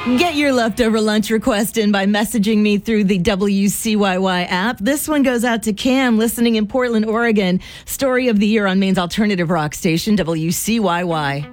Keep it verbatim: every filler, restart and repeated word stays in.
Get your leftover lunch request in by messaging me through the W C Y Y app. This one goes out to Cam, listening in Portland, Oregon. Story of the year on Maine's alternative rock station, W C Y Y.